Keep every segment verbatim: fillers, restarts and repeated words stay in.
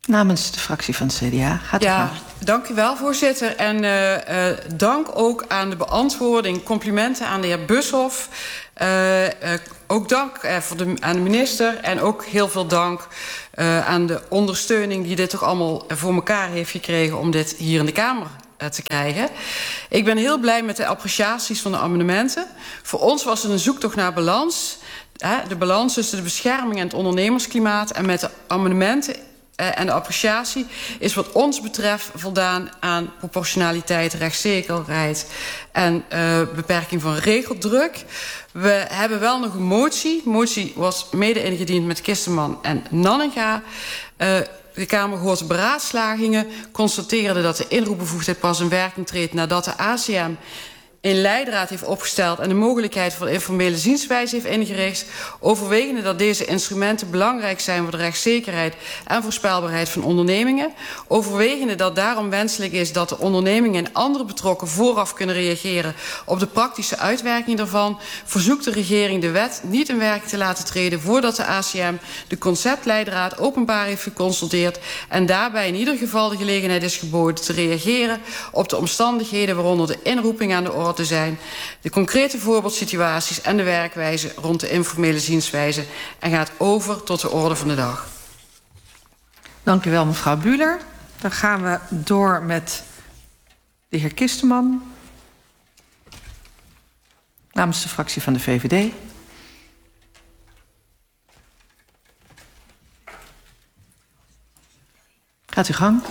Namens de fractie van het C D A. Gaat u ja, gang. Dank u wel, voorzitter. En uh, uh, dank ook aan de beantwoording. Complimenten aan de heer Bushoff. Uh, uh, ook dank uh, voor de, aan de minister. En ook heel veel dank uh, aan de ondersteuning die dit toch allemaal voor elkaar heeft gekregen om dit hier in de Kamer uh, te krijgen. Ik ben heel blij met de appreciaties van de amendementen. Voor ons was het een zoektocht naar balans. Hè, de balans tussen de bescherming en het ondernemersklimaat. En met de amendementen Uh, en de appreciatie is wat ons betreft voldaan aan proportionaliteit, rechtszekerheid en uh, beperking van regeldruk. We hebben wel nog een motie. De motie was mede ingediend met Kisterman en Nanninga. Uh, de Kamer hoort de beraadslagingen, constateerde dat de inroepbevoegdheid pas in werking treedt nadat de A C M een leidraad heeft opgesteld en de mogelijkheid voor de informele zienswijze heeft ingericht, overwegende dat deze instrumenten belangrijk zijn voor de rechtszekerheid en voorspelbaarheid van ondernemingen, overwegende dat daarom wenselijk is dat de ondernemingen en andere betrokken vooraf kunnen reageren op de praktische uitwerking daarvan, verzoekt de regering de wet niet in werking te laten treden voordat de A C M de conceptleidraad openbaar heeft geconsulteerd en daarbij in ieder geval de gelegenheid is geboden te reageren op de omstandigheden waaronder de inroeping aan de orde te zijn, de concrete voorbeeldsituaties en de werkwijze rond de informele zienswijze en gaat over tot de orde van de dag. Dank u wel, mevrouw Bühler. Dan gaan we door met de heer Kisterman namens de fractie van de V V D. Gaat u gang.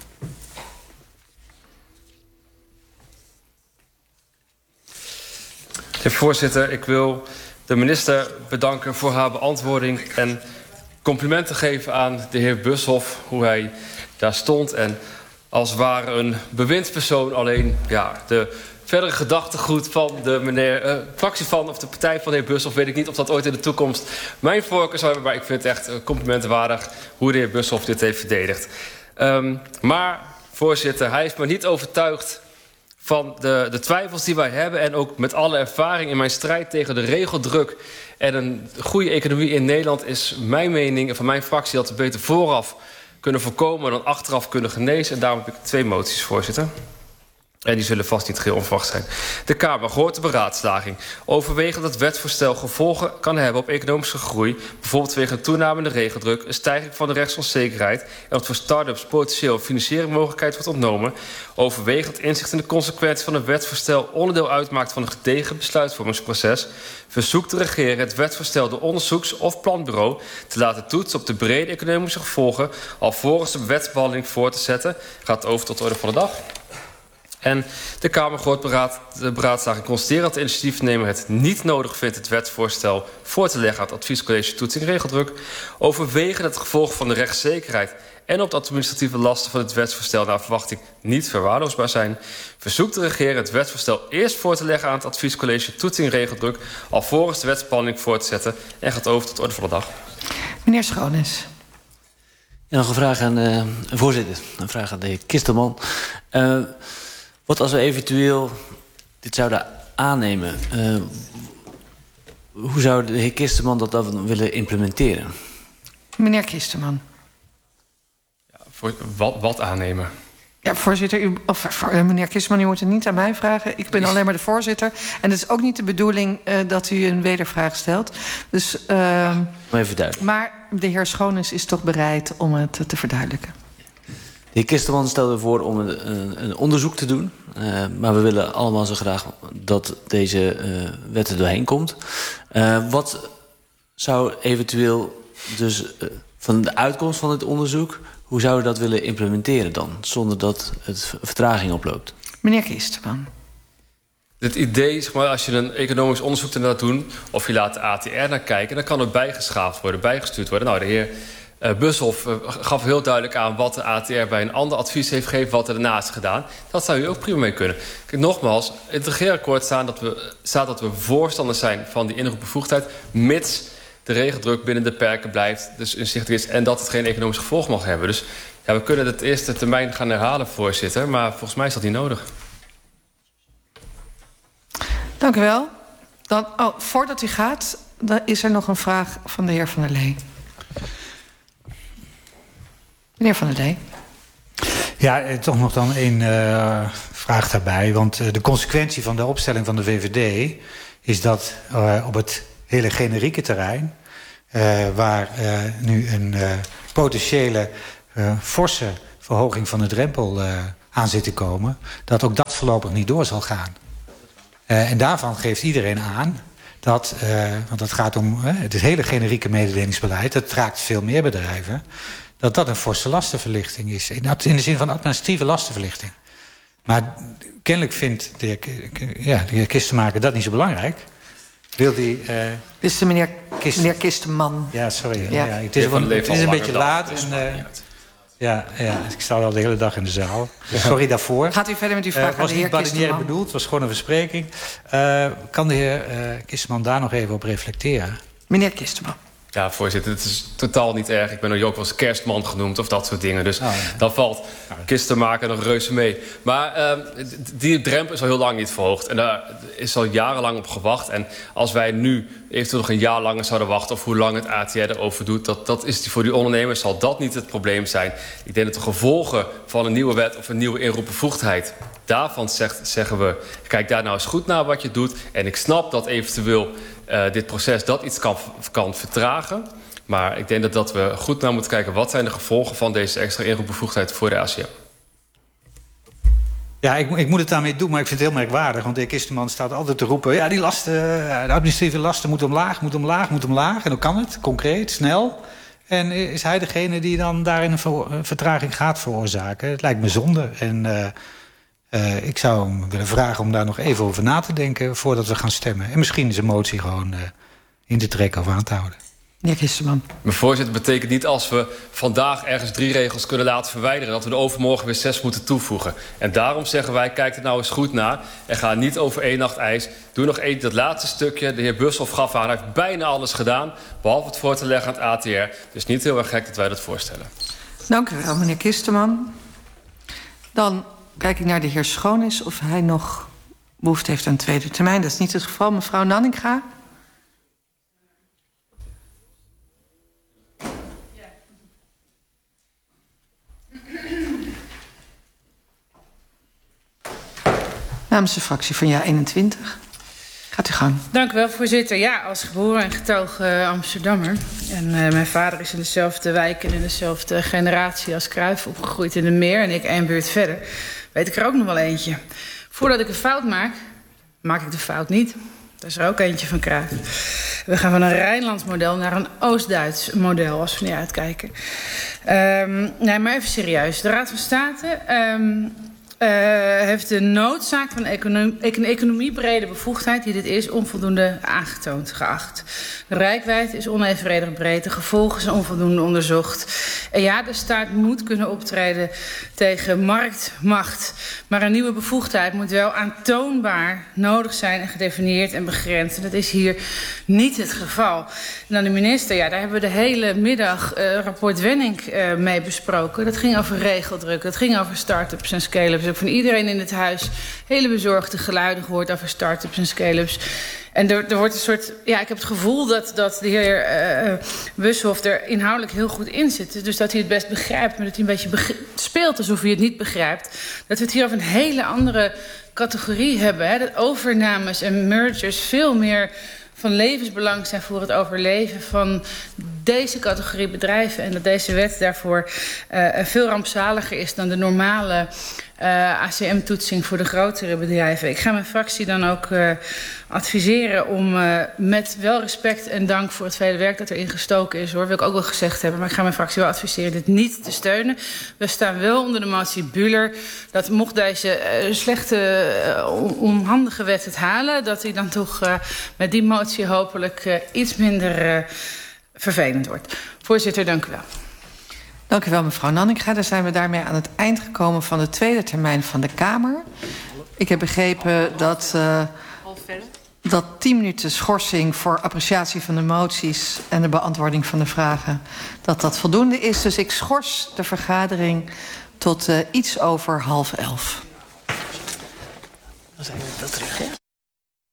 Ja, voorzitter, ik wil de minister bedanken voor haar beantwoording en complimenten geven aan de heer Bushoff, hoe hij daar stond en als ware een bewindspersoon alleen ja, de verdere gedachtegoed van de meneer, uh, fractie van of de partij van de heer Bushoff, weet ik niet of dat ooit in de toekomst mijn voorkeur zou hebben, maar ik vind het echt uh, complimentenwaardig hoe de heer Bushoff dit heeft verdedigd. Um, maar, voorzitter, hij heeft me niet overtuigd van de, de twijfels die wij hebben en ook met alle ervaring in mijn strijd tegen de regeldruk en een goede economie in Nederland is mijn mening en van mijn fractie dat we beter vooraf kunnen voorkomen dan achteraf kunnen genezen. En daarom heb ik twee moties, voorzitter. En die zullen vast niet geheel onverwacht zijn. De Kamer hoort de beraadslaging. Overwegen dat het wetsvoorstel gevolgen kan hebben op economische groei, bijvoorbeeld vanwege een toenamende regeldruk, een stijging van de rechtsonzekerheid en dat voor start-ups potentieel financieringsmogelijkheid wordt ontnomen. Overwegen dat inzicht in de consequenties van het wetsvoorstel onderdeel uitmaakt van een gedegen besluitvormingsproces. Verzoekt de regering het wetsvoorstel door onderzoeks- of planbureau te laten toetsen op de brede economische gevolgen alvorens de wetsbehandeling voor te zetten. Gaat over tot de orde van de dag. En de Kamer hoort beraad, de beraadslaging constateren dat de initiatiefnemer het niet nodig vindt het wetsvoorstel voor te leggen aan het adviescollege toetsing regeldruk. Overwegen dat de gevolgen van de rechtszekerheid en op de administratieve lasten van het wetsvoorstel naar verwachting niet verwaarloosbaar zijn. Verzoekt de regering het wetsvoorstel eerst voor te leggen aan het adviescollege toetsing regeldruk alvorens de wetsbehandeling voor te zetten en gaat over tot de orde van de dag. Meneer Schoones. Ja, nog een vraag aan uh, voorzitter. Een vraag aan de heer Kisterman. Uh, Wat als we eventueel dit zouden aannemen? Uh, hoe zou de heer Kisterman dat dan willen implementeren? Meneer Kisterman. Ja, voor, wat, wat aannemen? Ja, voorzitter, u, of voor, meneer Kisterman, u moet het niet aan mij vragen. Ik ben alleen maar de voorzitter. En het is ook niet de bedoeling uh, dat u een wedervraag stelt. Dus, uh, maar even duidelijk. Maar de heer Schoones is toch bereid om het te verduidelijken. De heer Kisterman stelde voor om een, een, een onderzoek te doen. Uh, maar we willen allemaal zo graag dat deze uh, wet er doorheen komt. Uh, wat zou eventueel dus uh, van de uitkomst van het onderzoek, hoe zou u dat willen implementeren dan? Zonder dat het vertraging oploopt. Meneer Kisterman. Het idee, zeg maar, als je een economisch onderzoek ernaar doet, of je laat de A T R naar kijken, dan kan het bijgeschaafd worden, bijgestuurd worden. Nou, de heer Uh, Bushoff uh, gaf heel duidelijk aan wat de A T R bij een ander advies heeft gegeven, wat er daarnaast is gedaan. Dat zou u ook prima mee kunnen. Kijk, nogmaals, in het regeerakkoord staat dat, we, staat dat we voorstanders zijn van die inroepbevoegdheid, mits de regeldruk binnen de perken blijft, dus inzichtelijk is en dat het geen economisch gevolg mag hebben. Dus ja, we kunnen het eerste termijn gaan herhalen, voorzitter, maar volgens mij is dat niet nodig. Dank u wel. Dan, oh, voordat u gaat, dan is er nog een vraag van de heer Van der Lee. Meneer Van der Lee. Ja, eh, toch nog dan één uh, vraag daarbij. Want uh, de consequentie van de opstelling van de V V D is dat uh, op het hele generieke terrein, uh, waar uh, nu een uh, potentiële uh, forse verhoging van de drempel uh, aan zit te komen, dat ook dat voorlopig niet door zal gaan. Uh, en daarvan geeft iedereen aan dat, uh, want het gaat om uh, het hele generieke mededelingsbeleid, dat raakt veel meer bedrijven, dat dat een forse lastenverlichting is. In, in de zin van administratieve lastenverlichting. Maar kennelijk vindt de heer, ja, de heer Kistenmaker dat niet zo belangrijk. Wil die... Uh, Dit is de meneer, Kisten. meneer Kistenman. Ja, sorry. Ja. Ja, het is, een, het is een beetje laat. En, uh, ja, ja, ik sta al de hele dag in de zaal. Dus sorry daarvoor. Gaat u verder met uw vraag uh, aan de heer Kistenman? Het was niet badinière bedoeld, het was gewoon een verspreking. Uh, kan de heer uh, Kistenman daar nog even op reflecteren? Meneer Kistenman. Ja, voorzitter, het is totaal niet erg. Ik ben ook wel eens kerstman genoemd of dat soort dingen. Dus oh, ja. Dan valt Kistenmaker nog reuze mee. Maar uh, die drempel is al heel lang niet verhoogd. En daar is al jarenlang op gewacht. En als wij nu eventueel nog een jaar langer zouden wachten, of hoe lang het A T R erover doet, dat, dat is voor die ondernemers zal dat niet het probleem zijn. Ik denk dat de gevolgen van een nieuwe wet of een nieuwe inroepbevoegdheid, daarvan zegt, zeggen we, kijk daar nou eens goed naar wat je doet. En ik snap dat eventueel uh, dit proces dat iets kan, kan vertragen. Maar ik denk dat, dat we goed naar moeten kijken, wat zijn de gevolgen van deze extra inroepbevoegdheid voor de A C M. Ja, ik, ik moet het daarmee doen, maar ik vind het heel merkwaardig. Want de heer Kistenman staat altijd te roepen, ja, die lasten, de administratieve lasten moeten omlaag, moeten omlaag, moeten omlaag. En dan kan het, concreet, snel. En is hij degene die dan daarin een, ver, een vertraging gaat veroorzaken? Het lijkt me zonde. En uh, uh, ik zou hem willen vragen om daar nog even over na te denken voordat we gaan stemmen. En misschien zijn motie gewoon uh, in te trekken of aan te houden. Meneer Kistenman. Mijn voorzitter, betekent niet als we vandaag ergens drie regels kunnen laten verwijderen, dat we er overmorgen weer zes moeten toevoegen. En daarom zeggen wij, kijk er nou eens goed naar. En ga niet over één nacht ijs. Doe nog één, dat laatste stukje. De heer Bushoff gaf aan, hij heeft bijna alles gedaan, behalve het voor te leggen aan het A T R. Dus niet heel erg gek dat wij dat voorstellen. Dank u wel, meneer Kistenman. Dan kijk ik naar de heer Schoonis of hij nog behoefte heeft aan een tweede termijn. Dat is niet het geval. Mevrouw Nanninga. Namens de fractie van Ja eenentwintig. Gaat u gang. Dank u wel, voorzitter. Ja, als geboren en getogen uh, Amsterdammer. En uh, mijn vader is in dezelfde wijk en in dezelfde generatie als Cruijff opgegroeid in de Meer. En ik één buurt verder. Weet ik er ook nog wel eentje. Voordat ik een fout maak, maak ik de fout niet. Dat is er ook eentje van Cruijff. We gaan van een Rijnlands model naar een Oost-Duits model, als we niet uitkijken. Um, nee, maar even serieus. De Raad van State Um, Uh, heeft de noodzaak van een economiebrede bevoegdheid, die dit is, onvoldoende aangetoond geacht. De reikwijdte is onevenredig breed, de gevolgen zijn onvoldoende onderzocht. En ja, de staat moet kunnen optreden tegen marktmacht. Maar een nieuwe bevoegdheid moet wel aantoonbaar nodig zijn en gedefinieerd en begrensd. En dat is hier niet het geval. En dan de minister, ja, daar hebben we de hele middag uh, rapport Wenning uh, mee besproken. Dat ging over regeldruk, dat ging over start-ups en scale-ups. Ik heb van iedereen in het huis hele bezorgde geluiden gehoord over start-ups en scale-ups. En er, er wordt een soort, ja, ik heb het gevoel dat, dat de heer uh, Bushoff er inhoudelijk heel goed in zit. Dus dat hij het best begrijpt, maar dat hij een beetje speelt alsof hij het niet begrijpt. Dat we het hier over een hele andere categorie hebben. Hè? Dat overnames en mergers veel meer van levensbelang zijn voor het overleven van deze categorie bedrijven. En dat deze wet daarvoor uh, veel rampzaliger is dan de normale uh, A C M-toetsing voor de grotere bedrijven. Ik ga mijn fractie dan ook uh, adviseren om uh, met wel respect en dank voor het vele werk dat erin gestoken is, hoor, wil ik ook wel gezegd hebben, maar ik ga mijn fractie wel adviseren dit niet te steunen. We staan wel onder de motie Bühler dat mocht deze uh, slechte, uh, onhandige wet het halen, dat hij dan toch uh, met die motie hopelijk uh, iets minder uh, vervelend wordt. Voorzitter, dank u wel. Dank u wel, mevrouw Nanninga. Dan zijn we daarmee aan het eind gekomen van de tweede termijn van de Kamer. Ik heb begrepen dat, uh, dat tien minuten schorsing voor appreciatie van de moties en de beantwoording van de vragen, dat dat voldoende is. Dus ik schors de vergadering tot uh, iets over half elf. Dan zijn we wel terug, hè?